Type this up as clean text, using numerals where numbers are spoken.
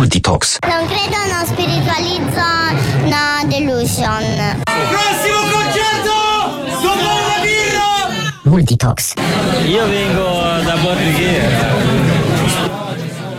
Multitox. Non credo, non spiritualizzo, no delusion. Prossimo concerto! Dopo una birra! Multitox. Io vengo da Borghiera.